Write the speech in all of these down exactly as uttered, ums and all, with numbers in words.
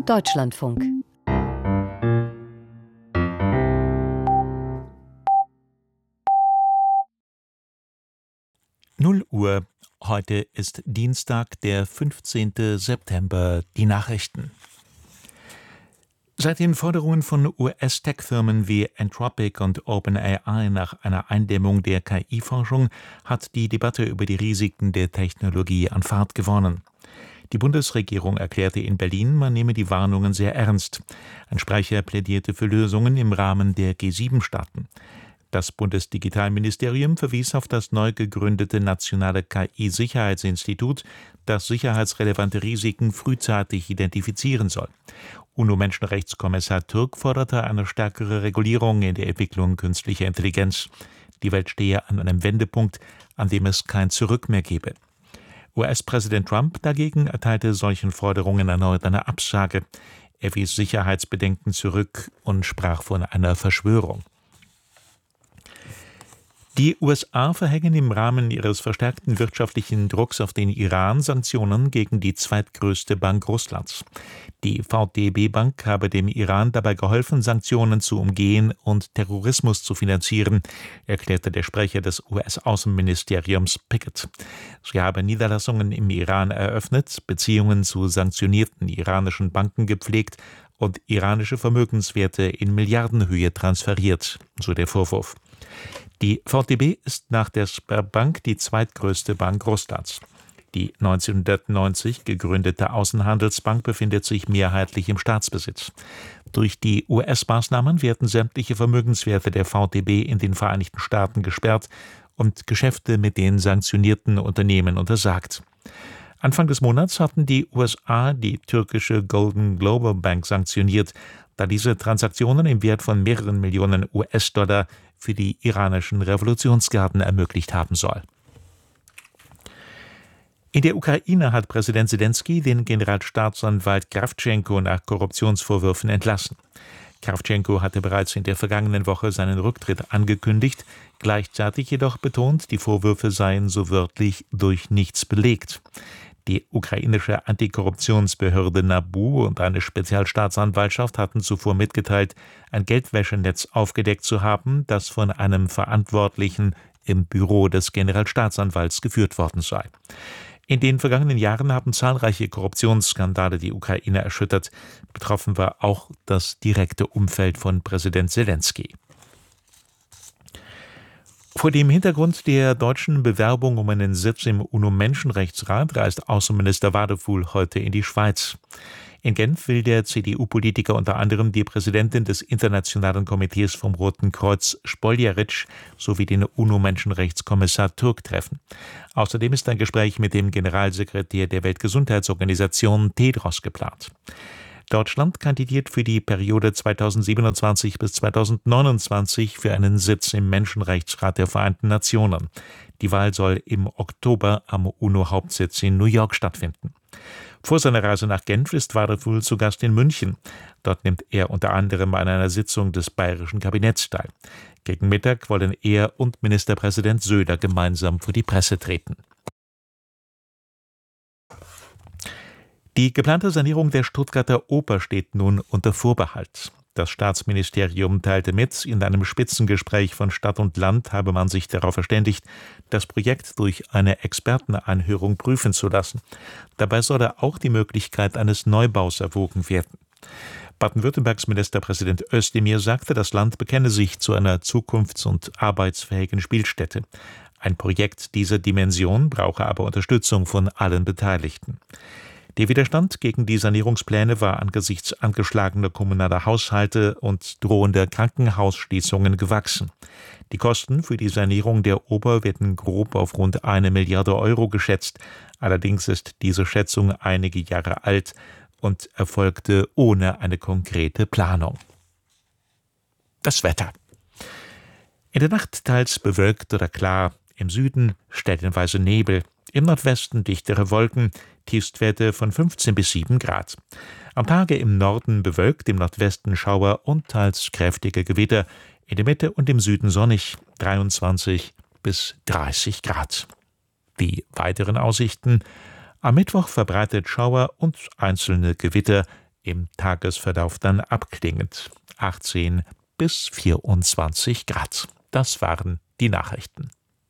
Deutschlandfunk. null Uhr. Heute ist Dienstag, der fünfzehnten September. Die Nachrichten. Seit den Forderungen von U S-Tech-Firmen wie Anthropic und OpenAI nach einer Eindämmung der K I-Forschung hat die Debatte über die Risiken der Technologie an Fahrt gewonnen. Die Bundesregierung erklärte in Berlin, man nehme die Warnungen sehr ernst. Ein Sprecher plädierte für Lösungen im Rahmen der G sieben Staaten. Das Bundesdigitalministerium verwies auf das neu gegründete Nationale K I-Sicherheitsinstitut, das sicherheitsrelevante Risiken frühzeitig identifizieren soll. UNO-Menschenrechtskommissar Türk forderte eine stärkere Regulierung in der Entwicklung künstlicher Intelligenz. Die Welt stehe an einem Wendepunkt, an dem es kein Zurück mehr gebe. U S-Präsident Trump dagegen erteilte solchen Forderungen erneut eine Absage. Er wies Sicherheitsbedenken zurück und sprach von einer Verschwörung. Die U S A verhängen im Rahmen ihres verstärkten wirtschaftlichen Drucks auf den Iran Sanktionen gegen die zweitgrößte Bank Russlands. Die V T B-Bank habe dem Iran dabei geholfen, Sanktionen zu umgehen und Terrorismus zu finanzieren, erklärte der Sprecher des U S-Außenministeriums Pickett. Sie habe Niederlassungen im Iran eröffnet, Beziehungen zu sanktionierten iranischen Banken gepflegt und iranische Vermögenswerte in Milliardenhöhe transferiert, so der Vorwurf. Die V T B ist nach der Sberbank die zweitgrößte Bank Russlands. Die neunzehnhundertneunzig gegründete Außenhandelsbank befindet sich mehrheitlich im Staatsbesitz. Durch die U S-Maßnahmen werden sämtliche Vermögenswerte der V T B in den Vereinigten Staaten gesperrt und Geschäfte mit den sanktionierten Unternehmen untersagt. Anfang des Monats hatten die U S A die türkische Golden Global Bank sanktioniert, da diese Transaktionen im Wert von mehreren Millionen U S-Dollar für die iranischen Revolutionsgarden ermöglicht haben soll. In der Ukraine hat Präsident Selenskyj den Generalstaatsanwalt Krawtschenko nach Korruptionsvorwürfen entlassen. Krawtschenko hatte bereits in der vergangenen Woche seinen Rücktritt angekündigt, gleichzeitig jedoch betont, die Vorwürfe seien so wörtlich durch nichts belegt. Die ukrainische Antikorruptionsbehörde N A B U und eine Spezialstaatsanwaltschaft hatten zuvor mitgeteilt, ein Geldwäschenetz aufgedeckt zu haben, das von einem Verantwortlichen im Büro des Generalstaatsanwalts geführt worden sei. In den vergangenen Jahren haben zahlreiche Korruptionsskandale die Ukraine erschüttert. Betroffen war auch das direkte Umfeld von Präsident Selenskyj. Vor dem Hintergrund der deutschen Bewerbung um einen Sitz im UNO-Menschenrechtsrat reist Außenminister Wadefuhl heute in die Schweiz. In Genf will der C D U-Politiker unter anderem die Präsidentin des Internationalen Komitees vom Roten Kreuz, Spoljaric, sowie den UNO-Menschenrechtskommissar Türk treffen. Außerdem ist ein Gespräch mit dem Generalsekretär der Weltgesundheitsorganisation Tedros geplant. Deutschland kandidiert für die Periode zweitausendsiebenundzwanzig bis zweitausendneunundzwanzig für einen Sitz im Menschenrechtsrat der Vereinten Nationen. Die Wahl soll im Oktober am UNO-Hauptsitz in New York stattfinden. Vor seiner Reise nach Genf ist Wadefuhl zu Gast in München. Dort nimmt er unter anderem an einer Sitzung des bayerischen Kabinetts teil. Gegen Mittag wollen er und Ministerpräsident Söder gemeinsam vor die Presse treten. Die geplante Sanierung der Stuttgarter Oper steht nun unter Vorbehalt. Das Staatsministerium teilte mit, in einem Spitzengespräch von Stadt und Land habe man sich darauf verständigt, das Projekt durch eine Expertenanhörung prüfen zu lassen. Dabei solle auch die Möglichkeit eines Neubaus erwogen werden. Baden-Württembergs Ministerpräsident Özdemir sagte, das Land bekenne sich zu einer zukunfts- und arbeitsfähigen Spielstätte. Ein Projekt dieser Dimension brauche aber Unterstützung von allen Beteiligten. Der Widerstand gegen die Sanierungspläne war angesichts angeschlagener kommunaler Haushalte und drohender Krankenhausschließungen gewachsen. Die Kosten für die Sanierung der Oper werden grob auf rund eine Milliarde Euro geschätzt. Allerdings ist diese Schätzung einige Jahre alt und erfolgte ohne eine konkrete Planung. Das Wetter. In der Nacht teils bewölkt oder klar, im Süden stellenweise Nebel, im Nordwesten dichtere Wolken, Tiefstwerte von fünfzehn bis sieben Grad. Am Tage im Norden bewölkt, im Nordwesten Schauer und teils kräftige Gewitter, in der Mitte und im Süden sonnig, dreiundzwanzig bis dreißig Grad. Die weiteren Aussichten: am Mittwoch verbreitet Schauer und einzelne Gewitter, im Tagesverlauf dann abklingend. achtzehn bis vierundzwanzig Grad. Das waren die Nachrichten.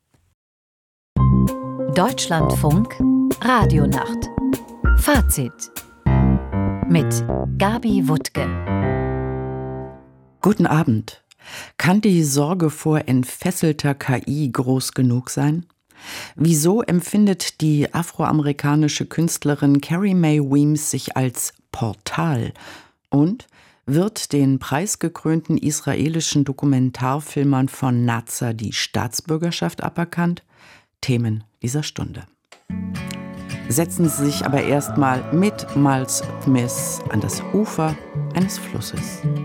Deutschlandfunk Radionacht. Fazit mit Gabi Wuttke. Guten Abend. Kann die Sorge vor entfesselter K I groß genug sein? Wieso empfindet die afroamerikanische Künstlerin Carrie Mae Weems sich als Portal? Und wird den preisgekrönten israelischen Dokumentarfilmern von Nazar die Staatsbürgerschaft aberkannt? Themen dieser Stunde. Setzen Sie sich aber erstmal mit Miles Smith an das Ufer eines Flusses.